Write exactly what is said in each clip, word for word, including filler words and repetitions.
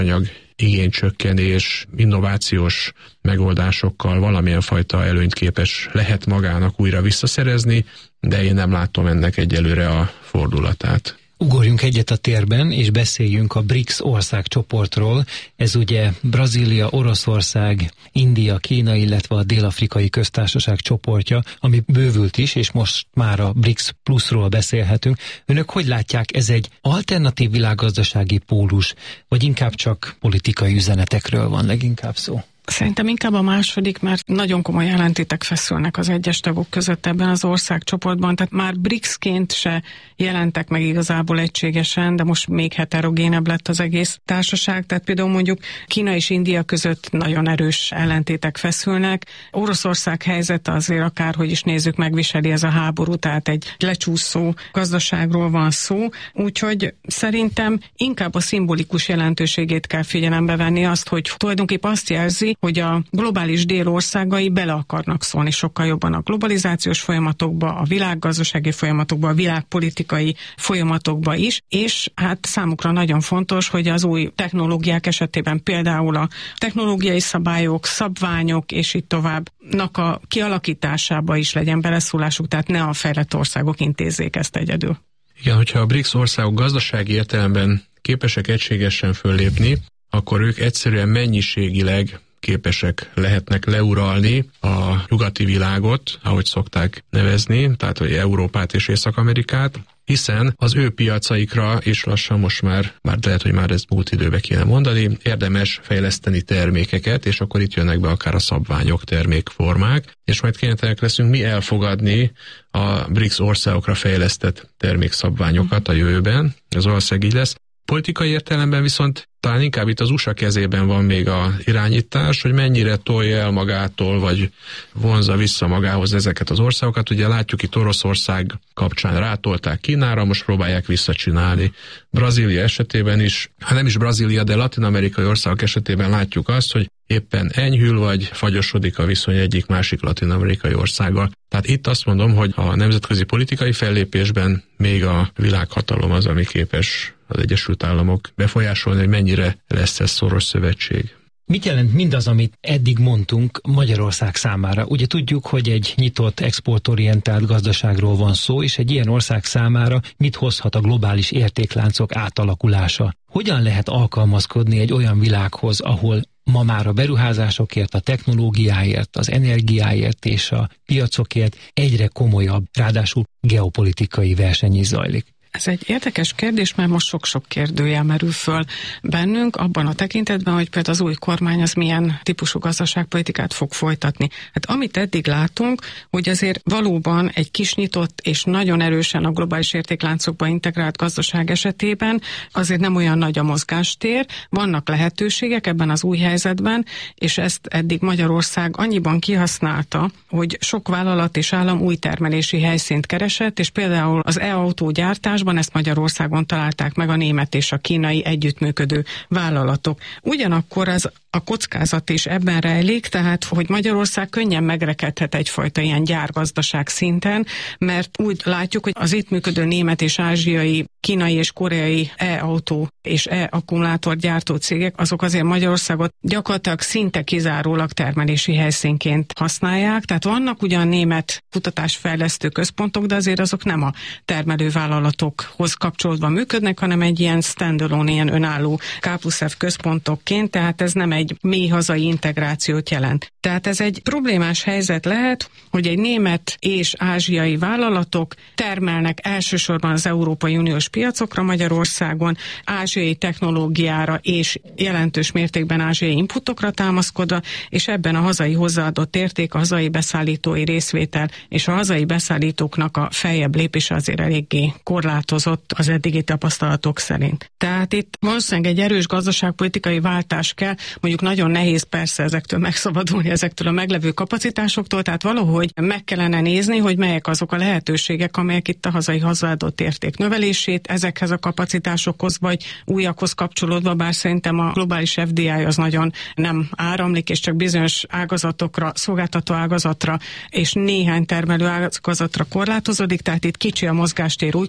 anyag igénycsökkenés, innovációs megoldásokkal valamilyen fajta előnyt képes lehet magának újra visszaszerezni, de én nem látom ennek egyelőre a fordulatát. Ugorjunk egyet a térben, és beszéljünk a BRICS országcsoportról. Ez ugye Brazília, Oroszország, India, Kína, illetve a Dél-Afrikai Köztársaság csoportja, ami bővült is, és most már a BRICS pluszról beszélhetünk. Önök hogy látják, ez egy alternatív világgazdasági pólus, vagy inkább csak politikai üzenetekről van leginkább szó? Szerintem inkább a második, mert nagyon komoly ellentétek feszülnek az egyes tagok között ebben az országcsoportban, tehát már BRICS-ként se jelentek meg igazából egységesen, de most még heterogénebb lett az egész társaság, tehát például mondjuk Kína és India között nagyon erős ellentétek feszülnek. Oroszország helyzete azért akárhogy is nézzük, megviseli ez a háború, tehát egy lecsúszó gazdaságról van szó, úgyhogy szerintem inkább a szimbolikus jelentőségét kell figyelembe venni, azt, hogy tulajdonképpen azt jelzi, hogy a globális dél országai bele akarnak szólni sokkal jobban a globalizációs folyamatokba, a világgazdasági folyamatokba, a világpolitikai folyamatokba is, és hát számukra nagyon fontos, hogy az új technológiák esetében például a technológiai szabályok, szabványok és így továbbnak a kialakításába is legyen beleszólásuk, tehát ne a fejlett országok intézzék ezt egyedül. Igen, hogyha a BRICS országok gazdasági értelemben képesek egységesen föllépni, akkor ők egyszerűen mennyiségileg képesek lehetnek leuralni a nyugati világot, ahogy szokták nevezni, tehát hogy Európát és Észak-Amerikát, hiszen az ő piacaikra is lassan most már, már lehet, hogy már ez múlt időbe kéne mondani, érdemes fejleszteni termékeket, és akkor itt jönnek be akár a szabványok, termékformák, és majd kénytelenek leszünk mi elfogadni a BRICS országokra fejlesztett termékszabványokat a jövőben, ez valószínűleg így lesz. Politikai értelemben viszont talán inkább itt az u es á kezében van még a irányítás, hogy mennyire tolja el magától, vagy vonzza vissza magához ezeket az országokat. Ugye látjuk itt Oroszország kapcsán rátolták Kínára, most próbálják visszacsinálni. Brazília esetében is, hát nem is Brazília, de latin-amerikai országok esetében látjuk azt, hogy éppen enyhül vagy fagyosodik a viszony egyik másik latin-amerikai országgal. Tehát itt azt mondom, hogy a nemzetközi politikai fellépésben még a világhatalom az, ami képes az Egyesült Államok befolyásolni, hogy mennyire lesz ez szoros szövetség. Mit jelent mindaz, amit eddig mondtunk Magyarország számára? Ugye tudjuk, hogy egy nyitott, exportorientált gazdaságról van szó, és egy ilyen ország számára mit hozhat a globális értékláncok átalakulása? Hogyan lehet alkalmazkodni egy olyan világhoz, ahol ma már a beruházásokért, a technológiáért, az energiáért és a piacokért egyre komolyabb, ráadásul geopolitikai verseny is zajlik? Ez egy érdekes kérdés, mert most sok-sok kérdőjel merül föl bennünk, abban a tekintetben, hogy például az új kormány az milyen típusú gazdaságpolitikát fog folytatni. Hát amit eddig látunk, hogy azért valóban egy kis nyitott és nagyon erősen a globális értékláncokba integrált gazdaság esetében azért nem olyan nagy a mozgástér, vannak lehetőségek ebben az új helyzetben, és ezt eddig Magyarország annyiban kihasználta, hogy sok vállalat és állam új termelési helyszínt keresett, és például az e-autógyártás ezt Magyarországon találták meg a német és a kínai együttműködő vállalatok. Ugyanakkor az a kockázat is ebben rejlik, tehát hogy Magyarország könnyen megrekedhet egyfajta ilyen gyárgazdaság szinten, mert úgy látjuk, hogy az itt működő német és ázsiai, kínai és koreai e-autó és e-akkumulátorgyártó cégek, azok azért Magyarországot gyakorlatilag szinte kizárólag termelési helyszínként használják, tehát vannak ugyan német kutatásfejlesztő központok, de azért azok nem a termelővállalatokhoz kapcsolódva működnek, hanem egy ilyen standalone, ilyen önálló K plusz F központokként, tehát ez nem egy mély hazai integrációt jelent. Tehát ez egy problémás helyzet lehet, hogy egy német és ázsiai vállalatok termelnek elsősorban az Európai Uniós piacokra Magyarországon, ázsiai technológiára és jelentős mértékben ázsiai inputokra támaszkodva, és ebben a hazai hozzáadott érték, a hazai beszállítói részvétel és a hazai beszállítóknak a feljebb lépése azért eléggé korlátozott az eddigi tapasztalatok szerint. Tehát itt valószínűleg egy erős gazdaságpolitikai váltás kell, mondjuk nagyon nehéz persze ezektől megszabadulni, ezektől a meglevő kapacitásoktól, tehát valahogy meg kellene nézni, hogy melyek azok a lehetőségek, amelyek itt a hazai hozzáadott érték növelését ezekhez a kapacitásokhoz vagy újakhoz kapcsolódva, bár szerintem a globális F D I az nagyon nem áramlik, és csak bizonyos ágazatokra, szolgáltató ágazatra és néhány termelő ágazatra korlátozódik, tehát itt kicsi a mozgástér új kapacitás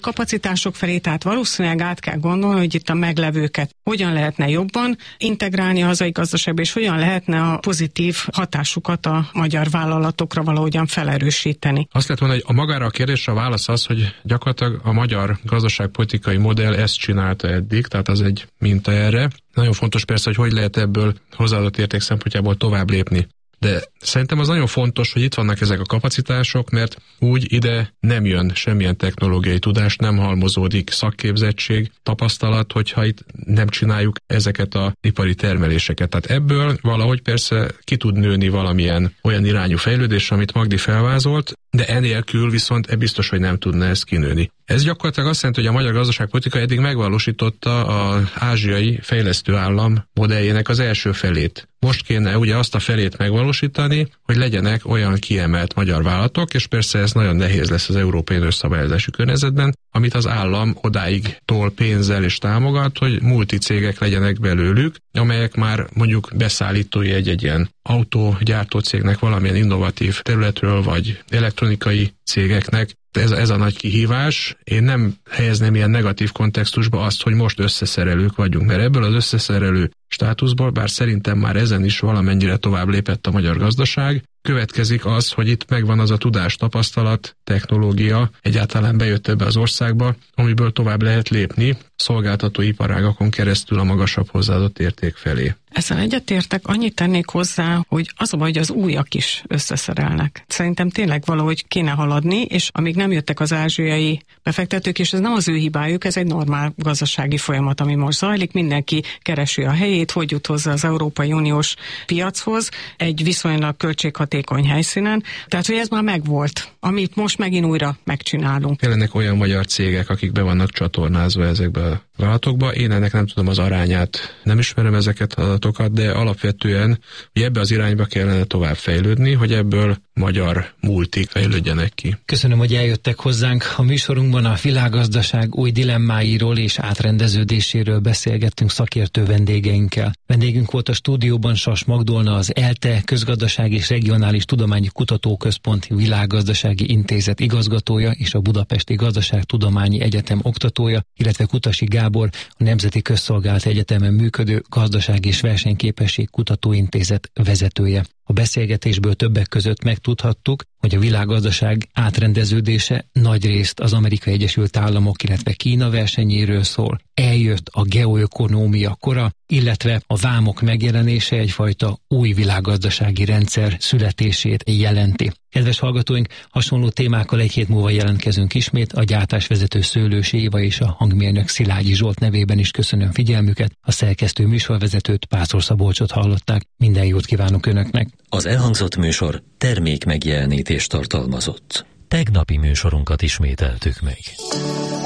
újítások felé, tehát valószínűleg át kell gondolni, hogy itt a meglevőket hogyan lehetne jobban integrálni a hazai gazdaságba, és hogyan lehetne a pozitív hatásukat a magyar vállalatokra valahogyan felerősíteni. Azt lehet mondani, hogy a magára a kérdésre a válasz az, hogy gyakorlatilag a magyar gazdaságpolitikai modell ezt csinálta eddig, tehát az egy minta erre. Nagyon fontos persze, hogy hogy lehet ebből hozzáadott érték szempontjából tovább lépni. De szerintem az nagyon fontos, hogy itt vannak ezek a kapacitások, mert úgy ide nem jön semmilyen technológiai tudás, nem halmozódik szakképzettség, tapasztalat, hogyha itt nem csináljuk ezeket az ipari termeléseket. Tehát ebből valahogy persze ki tud nőni valamilyen olyan irányú fejlődés, amit Magdi felvázolt, de enélkül viszont e biztos, hogy nem tudna ezt kinőni. Ez gyakorlatilag azt jelenti, hogy a magyar gazdaságpolitika eddig megvalósította az ázsiai fejlesztő állam modelljének az első felét. Most kéne ugye azt a felét megvalósítani, hogy legyenek olyan kiemelt magyar vállalatok, és persze ez nagyon nehéz lesz az európai szabályozási környezetben, amit az állam odáig tol pénzzel és támogat, hogy multicégek legyenek belőlük, amelyek már mondjuk beszállítói egy-egy ilyen autógyártó cégnek valamilyen innovatív területről, vagy elektronikai cégeknek. Ez, ez a nagy kihívás. Én nem helyezném ilyen negatív kontextusba azt, hogy most összeszerelők vagyunk, mert ebből az összeszerelő státuszból, bár szerintem már ezen is valamennyire tovább lépett a magyar gazdaság, következik az, hogy itt megvan az a tudás, tapasztalat, technológia, egyáltalán bejött ebbe az országba, amiből tovább lehet lépni szolgáltató iparágakon keresztül a magasabb hozzáadott érték felé. Ezzel egyetértek, annyit tennék hozzá, hogy az a baj, hogy az újak is összeszerelnek. Szerintem tényleg valahogy kéne haladni, és amíg nem jöttek az ázsiai befektetők, és ez nem az ő hibájuk, ez egy normál gazdasági folyamat, ami most zajlik, mindenki keresi a helyét, hogy jut hozzá az Európai Uniós piachoz, egy viszonylag költséghatékony helyszínen. Tehát, hogy ez már megvolt, amit most megint újra megcsinálunk. Kellenek olyan magyar cégek, akik be vannak csatornázva ezekbe a vállalatokba. Én ennek nem tudom az arányát, nem ismerem ezeket az adatokat, de alapvetően hogy ebbe az irányba kellene tovább fejlődni, hogy ebből magyar multik fejlődjenek ki. Köszönöm, hogy eljöttek hozzánk. A műsorunkban a világgazdaság új dilemmáiról és átrendeződéséről beszélgettünk szakértő vendégeinkkel. Vendégünk volt a stúdióban Sas Magdolna, az ELTE Közgazdasági és Regionális Tudományi Kutatóközpont Világgazdasági Intézet igazgatója és a Budapesti Gazdaságtudományi Egyetem oktatója, illetve Kutasi Gábor, a Nemzeti Közszolgálati Egyetemen működő Gazdasági és Versenyképesség Kutatóintézet vezetője. A beszélgetésből többek között megtudhattuk, hogy a világgazdaság átrendeződése nagyrészt az Amerikai Egyesült Államok, illetve Kína versenyéről szól. Eljött a geoökonómia kora, illetve a vámok megjelenése egyfajta új világgazdasági rendszer születését jelenti. Kedves hallgatóink, hasonló témákkal egy hét múlva jelentkezünk ismét. A gyártásvezető Szőlősi Éva és a hangmérnök Szilágyi Zsolt nevében is köszönöm figyelmüket. A szerkesztő műsorvezetőt, Pásztor Szabolcsot hallották. Minden jót kívánok Önöknek! Az elhangzott műsor termék megjelenítést tartalmazott. Tegnapi műsorunkat ismételtük meg.